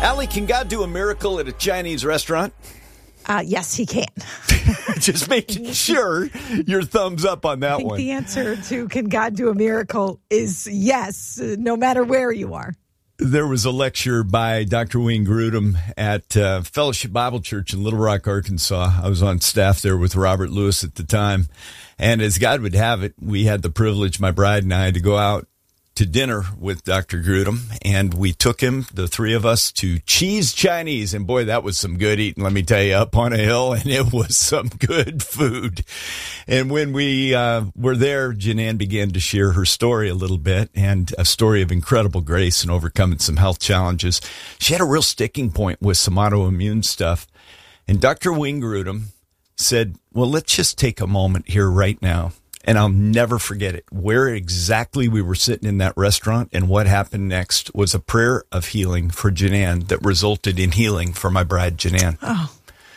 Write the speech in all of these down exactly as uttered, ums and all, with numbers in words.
Allie, can God do a miracle at a Chinese restaurant? Uh, yes, he can. Just making sure your thumbs up on that I think one. The answer to can God do a miracle is yes, uh, no matter where you are. There was a lecture by Doctor Wayne Grudem at uh, Fellowship Bible Church in Little Rock, Arkansas. I was on staff there with Robert Lewis at the time. And as God would have it, we had the privilege, my bride and I, to go out to dinner with Doctor Grudem, and we took him, the three of us, to Cheese Chinese, and boy, that was some good eating, let me tell you, up on a hill, and it was some good food. And when we uh, were there, Jeananne began to share her story a little bit, and a story of incredible grace and overcoming some health challenges. She had a real sticking point with some autoimmune stuff, and Doctor Wayne Grudem said, well, let's just take a moment here right now. And I'll never forget it. Where exactly we were sitting in that restaurant and what happened next was a prayer of healing for Jeananne that resulted in healing for my bride, Jeananne. Oh.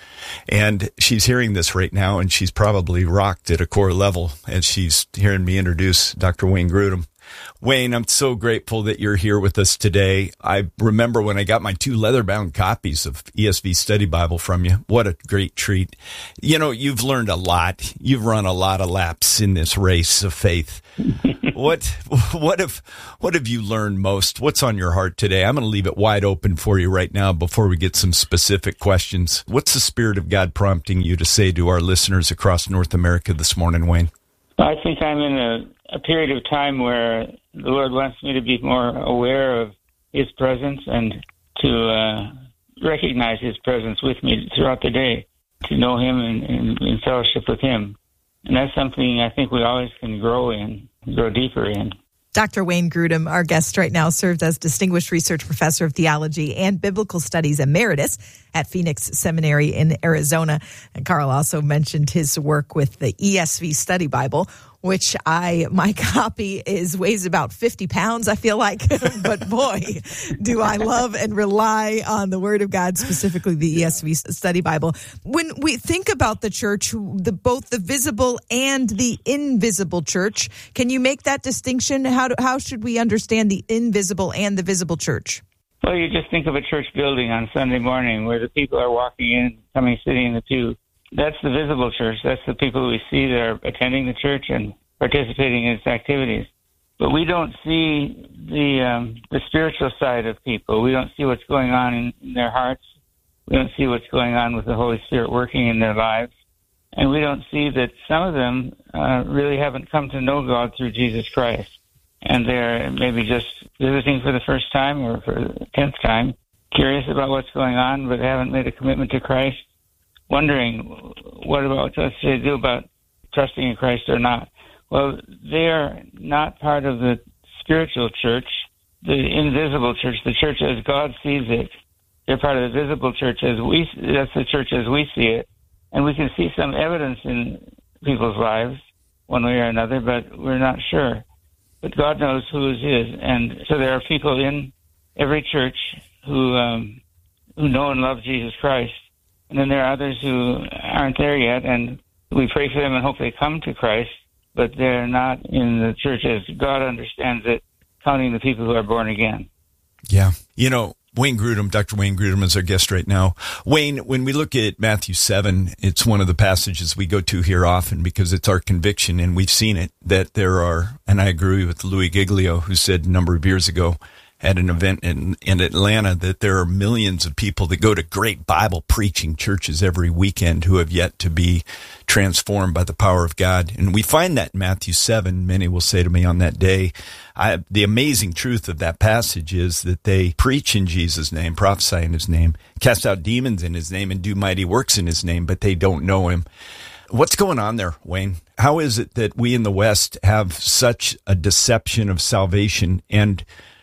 And she's hearing this right now, and she's probably rocked at a core level as she's hearing me introduce Doctor Wayne Grudem. Wayne, I'm so grateful that you're here with us today. I remember when I got my two leather-bound copies of E S V Study Bible from you. What a great treat. You know, you've learned a lot. You've run a lot of laps in this race of faith. What what have what have you learned most? What's on your heart today? I'm going to leave it wide open for you right now before we get some specific questions. What's the Spirit of God prompting you to say to our listeners across North America this morning, Wayne? I think I'm in a, a period of time where the Lord wants me to be more aware of His presence and to uh, recognize His presence with me throughout the day, to know Him and, and, and fellowship with Him. And that's something I think we always can grow in, grow deeper in. Doctor Wayne Grudem, our guest right now, served as Distinguished Research Professor of Theology and Biblical Studies Emeritus at Phoenix Seminary in Arizona. And Carl also mentioned his work with the E S V Study Bible, which I, my copy is weighs about fifty pounds, I feel like. But boy, do I love and rely on the Word of God, specifically the E S V Study Bible. When we think about the church, the, both the visible and the invisible church, can you make that distinction? How do, how should we understand the invisible and the visible church? Well, you just think of a church building on Sunday morning where the people are walking in, coming, sitting in the pew. That's the visible church. That's the people we see that are attending the church and participating in its activities. But we don't see the um, the spiritual side of people. We don't see what's going on in, in their hearts. We don't see what's going on with the Holy Spirit working in their lives. And we don't see that some of them uh, really haven't come to know God through Jesus Christ. And they're maybe just visiting for the first time or for the tenth time, curious about what's going on, but haven't made a commitment to Christ, wondering what about what should they do about trusting in Christ or not. Well, they are not part of the spiritual church, the invisible church, the church as God sees it. They're part of the visible church as we, that's the church as we see it. And we can see some evidence in people's lives, one way or another, but we're not sure. But God knows who is His. And so there are people in every church who um, who know and love Jesus Christ. And then there are others who aren't there yet, and we pray for them and hope they come to Christ, but they're not in the church as God understands it, counting the people who are born again. Yeah. You know, Wayne Grudem, Doctor Wayne Grudem is our guest right now. Wayne, when we look at Matthew seven, it's one of the passages we go to here often because it's our conviction, and we've seen it, that there are, and I agree with Louis Giglio, who said a number of years ago at an event in, in Atlanta that there are millions of people that go to great Bible preaching churches every weekend who have yet to be transformed by the power of God. And we find that in Matthew seven. Many will say to me on that day, I, the amazing truth of that passage is that they preach in Jesus' name, prophesy in His name, cast out demons in His name, and do mighty works in His name, but they don't know Him. What's going on there, Wayne? How is it that we in the West have such a deception of salvation, and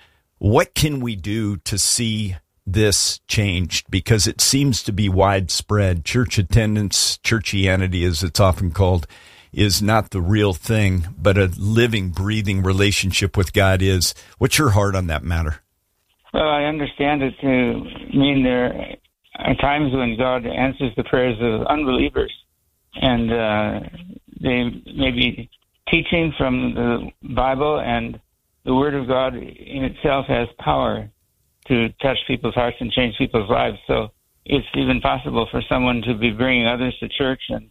what can we do to see this changed? Because it seems to be widespread. Church attendance, churchianity as it's often called, is not the real thing, but a living, breathing relationship with God is. What's your heart on that matter? Well, I understand it to mean there are times when God answers the prayers of unbelievers, and uh, they may be teaching from the Bible, and the Word of God in itself has power. to touch people's hearts and change people's lives. So it's even possible for someone to be bringing others to church and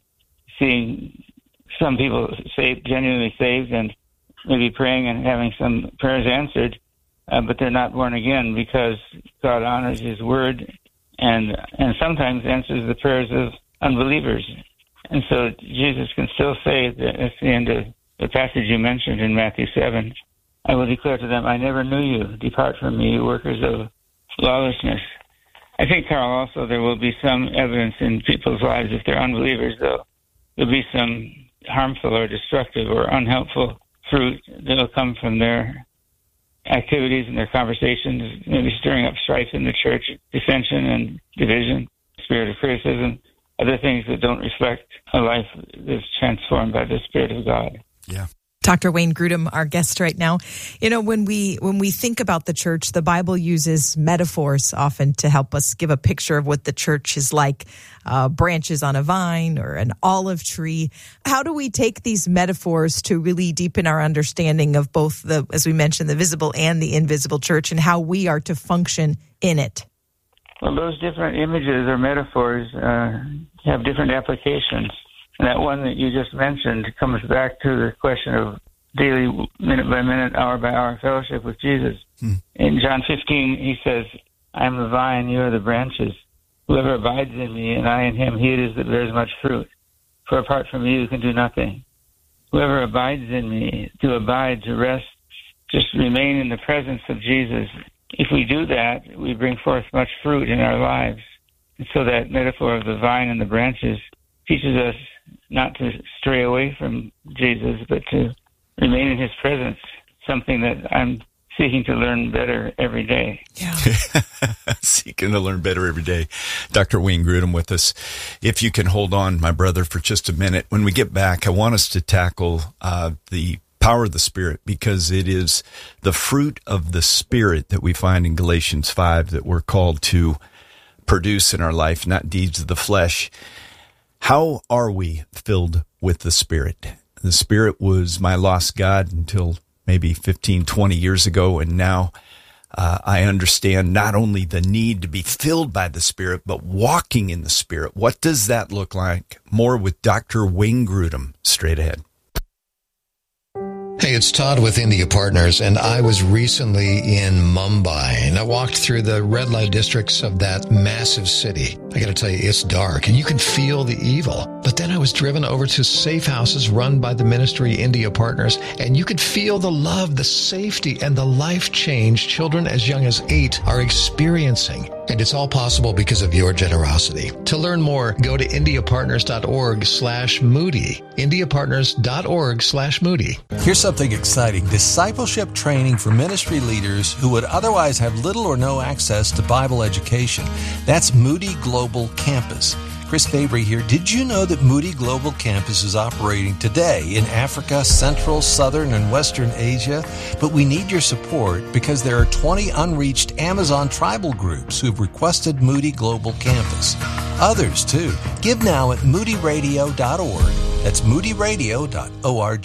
seeing some people saved, genuinely saved, and maybe praying and having some prayers answered, uh, but they're not born again, because God honors His word and and sometimes answers the prayers of unbelievers. And so Jesus can still say that at the end of the passage you mentioned in Matthew seven, I will declare to them, I never knew you. Depart from me, you workers of lawlessness. I think, Carl, also there will be some evidence in people's lives, if they're unbelievers, though, there'll be some harmful or destructive or unhelpful fruit that will come from their activities and their conversations, maybe stirring up strife in the church, dissension and division, spirit of criticism, other things that don't reflect a life that's transformed by the Spirit of God. Yeah. Doctor Wayne Grudem, our guest right now. You know, when we when we think about the church, the Bible uses metaphors often to help us give a picture of what the church is like, uh, branches on a vine or an olive tree. How do we take these metaphors to really deepen our understanding of both the, as we mentioned, the visible and the invisible church, and how we are to function in it? Well, those different images or metaphors uh, have different applications. And that one that you just mentioned comes back to the question of daily, minute by minute, hour by hour fellowship with Jesus. Hmm. In John fifteen, He says, I am the vine, you are the branches. Whoever abides in me and I in him, he it is that bears much fruit. For apart from me, you can do nothing. Whoever abides in me, to abide, to rest, just remain in the presence of Jesus. If we do that, we bring forth much fruit in our lives. And so that metaphor of the vine and the branches teaches us not to stray away from Jesus, but to remain in His presence, something that I'm seeking to learn better every day. Yeah. Seeking to learn better every day. Doctor Wayne Grudem with us. If you can hold on, my brother, for just a minute. When we get back, I want us to tackle uh, the power of the Spirit, because it is the fruit of the Spirit that we find in Galatians five that we're called to produce in our life, not deeds of the flesh. How are we filled with the Spirit? The Spirit was my lost God until maybe fifteen, twenty years ago, and now uh, I understand not only the need to be filled by the Spirit, but walking in the Spirit. What does that look like? More with Doctor Wayne Grudem straight ahead. Hey, it's Todd with India Partners, and I was recently in Mumbai, and I walked through the red light districts of that massive city. I got to tell you, it's dark, and you can feel the evil. But then I was driven over to safe houses run by the ministry India Partners, and you could feel the love, the safety, and the life change children as young as eight are experiencing. And it's all possible because of your generosity. To learn more, go to indiapartners.org slash Moody. indiapartners.org slash Moody. Here's something exciting. Discipleship training for ministry leaders who would otherwise have little or no access to Bible education. That's Moody Global Campus. Chris Fabry here. Did you know that Moody Global Campus is operating today in Africa, Central, Southern, and Western Asia? But we need your support because there are twenty unreached Amazon tribal groups who've requested Moody Global Campus. Others, too. Give now at moody radio dot org. That's moody radio dot org.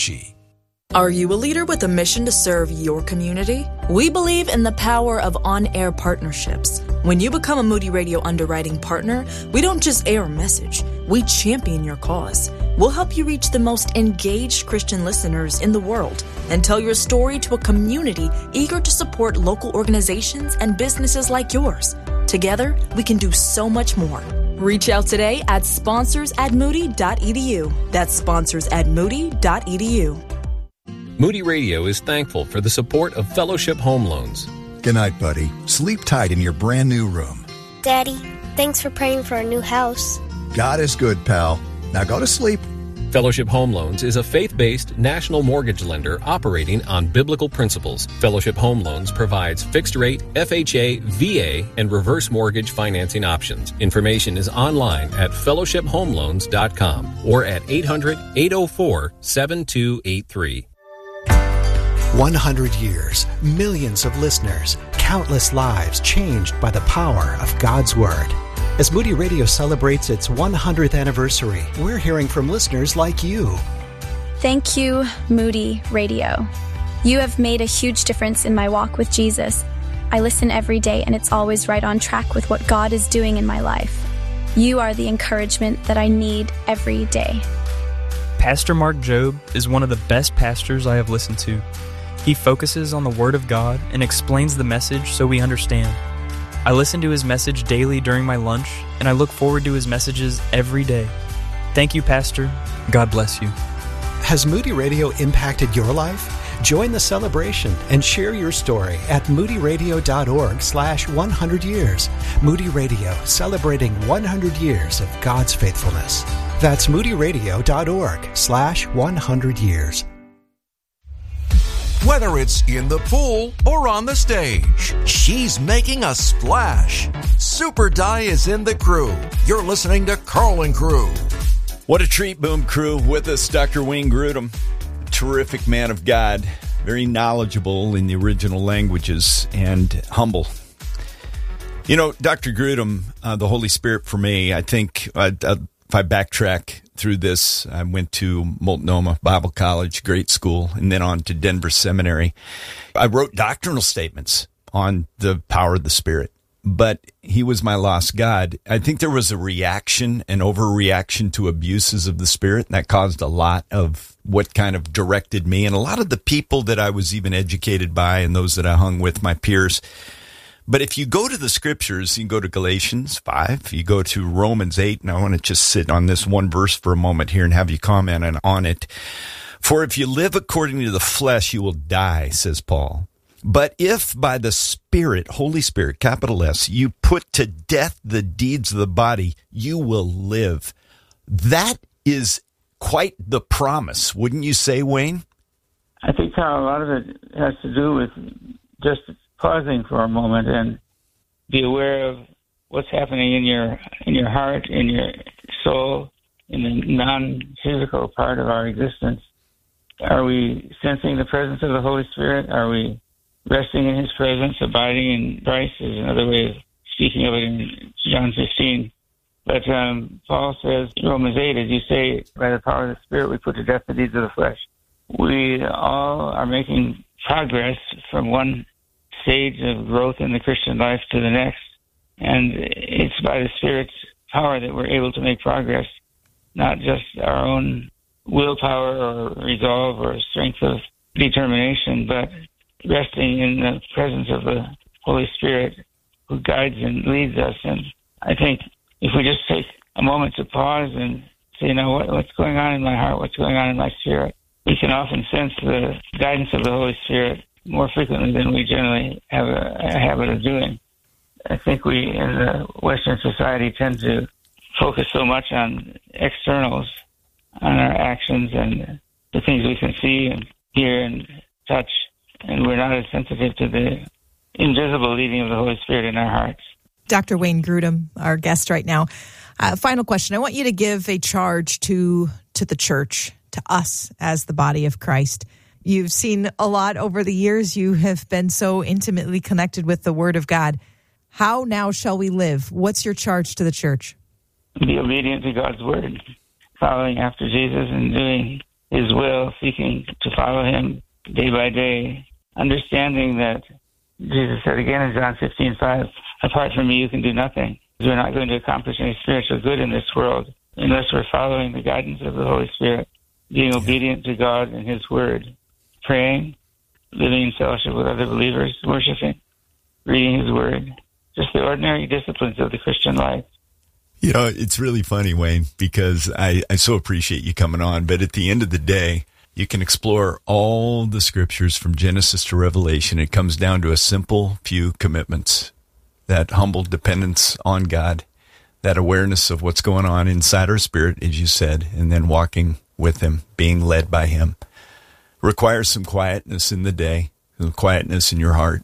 Are you a leader with a mission to serve your community? We believe in the power of on-air partnerships. When you become a Moody Radio underwriting partner, we don't just air a message, we champion your cause. We'll help you reach the most engaged Christian listeners in the world and tell your story to a community eager to support local organizations and businesses like yours. Together, we can do so much more. Reach out today at sponsors at moody dot e d u. That's sponsors at moody dot e d u. Moody Radio is thankful for the support of Fellowship Home Loans. Good night, buddy. Sleep tight in your brand new room. Daddy, thanks for praying for our new house. God is good, pal. Now go to sleep. Fellowship Home Loans is a faith-based national mortgage lender operating on biblical principles. Fellowship Home Loans provides fixed-rate, F H A, V A, and reverse mortgage financing options. Information is online at fellowship home loans dot com or at eight hundred, eight oh four, seven two eight three. one hundred years, millions of listeners, countless lives changed by the power of God's Word. As Moody Radio celebrates its one hundredth anniversary, we're hearing from listeners like you. Thank you, Moody Radio. You have made a huge difference in my walk with Jesus. I listen every day, and it's always right on track with what God is doing in my life. You are the encouragement that I need every day. Pastor Mark Jobe is one of the best pastors I have listened to. He focuses on the Word of God and explains the message so we understand. I listen to his message daily during my lunch, and I look forward to his messages every day. Thank you, Pastor. God bless you. Has Moody Radio impacted your life? Join the celebration and share your story at moodyradio.org slash 100 years. Moody Radio, celebrating one hundred years of God's faithfulness. That's moodyradio.org slash 100 years. Whether it's in the pool or on the stage, she's making a splash. Super Di is in the crew. You're listening to Carl and Crew. What a treat, Boom Crew. With us, Doctor Wayne Grudem, terrific man of God, very knowledgeable in the original languages and humble. You know, Doctor Grudem, uh, the Holy Spirit for me, I think uh, uh, if I backtrack through this, I went to Multnomah Bible College, great school, and then on to Denver Seminary. I wrote doctrinal statements on the power of the Spirit, but he was my lost God. I think there was a reaction, an overreaction to abuses of the Spirit, and that caused a lot of what kind of directed me. And a lot of the people that I was even educated by and those that I hung with, my peers. But if you go to the scriptures, you can go to Galatians five, you go to Romans eight, and I want to just sit on this one verse for a moment here and have you comment on it. For if you live according to the flesh, you will die, says Paul. But if by the Spirit, Holy Spirit, capital S, you put to death the deeds of the body, you will live. That is quite the promise, wouldn't you say, Wayne? I think, Carl, a lot of it has to do with just pausing for a moment and be aware of what's happening in your in your heart, in your soul, in the non-physical part of our existence. Are we sensing the presence of the Holy Spirit? Are we resting in His presence, abiding in Christ is another way of speaking of it in John fifteen. But um, Paul says in Romans eight, as you say, by the power of the Spirit, we put to death the deeds of the flesh. We all are making progress from one stage of growth in the Christian life to the next. And it's by the Spirit's power that we're able to make progress, not just our own willpower or resolve or strength of determination, but resting in the presence of the Holy Spirit who guides and leads us. And I think if we just take a moment to pause and say, you know, what, what's going on in my heart, what's going on in my spirit, we can often sense the guidance of the Holy Spirit more frequently than we generally have a, a habit of doing. I think we in the Western society tend to focus so much on externals, on our actions and the things we can see and hear and touch, and we're not as sensitive to the invisible leading of the Holy Spirit in our hearts. Doctor Wayne Grudem, our guest right now. Uh, final question. I want you to give a charge to to the church, to us as the body of Christ. You've seen a lot over the years. You have been so intimately connected with the Word of God. How now shall we live? What's your charge to the church? Be obedient to God's Word, following after Jesus and doing His will, seeking to follow Him day by day, understanding that Jesus said again in John fifteen five, apart from me you can do nothing. We're not going to accomplish any spiritual good in this world unless we're following the guidance of the Holy Spirit, being obedient to God and His Word, praying, living in fellowship with other believers, worshiping, reading His Word, just the ordinary disciplines of the Christian life. You know, it's really funny, Wayne, because I, I so appreciate you coming on, but at the end of the day, you can explore all the scriptures from Genesis to Revelation. It comes down to a simple few commitments, that humble dependence on God, that awareness of what's going on inside our spirit, as you said, and then walking with Him, being led by Him. Requires some quietness in the day, some quietness in your heart.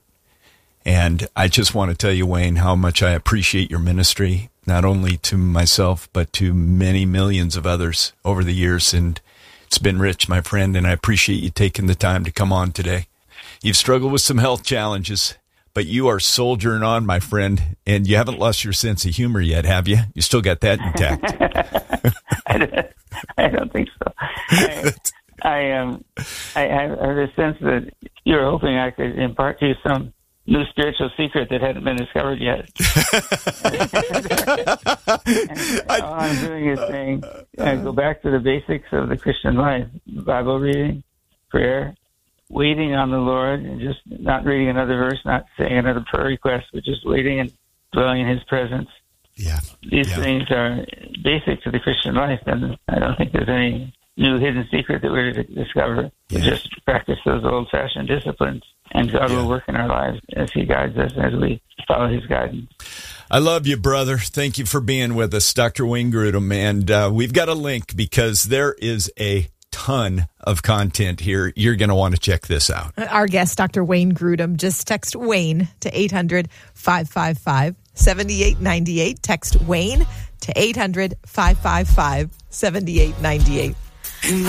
And I just want to tell you, Wayne, how much I appreciate your ministry, not only to myself, but to many millions of others over the years. And it's been rich, my friend, and I appreciate you taking the time to come on today. You've struggled with some health challenges, but you are soldiering on, my friend, and you haven't lost your sense of humor yet, have you? You still got that intact. I, don't, I don't think so. I, I, um, I, I have a sense that you're hoping I could impart to you some new spiritual secret that hadn't been discovered yet. and all I'm doing is saying, uh, go back to the basics of the Christian life: Bible reading, prayer, waiting on the Lord, and just not reading another verse, not saying another prayer request, but just waiting and dwelling in His presence. Yeah, these yeah. things are basic to the Christian life, and I don't think there's any new hidden secret that we're to discover. Yeah. We just practice those old-fashioned disciplines, and God Yeah. will work in our lives as He guides us, as we follow His guidance. I love you, brother. Thank you for being with us, Doctor Wayne Grudem. And uh, we've got a link because there is a ton of content here. You're going to want to check this out. Our guest, Doctor Wayne Grudem, just text Wayne to eight hundred, five five five, seven eight nine eight. Text Wayne to eight hundred, five five five, seven eight nine eight.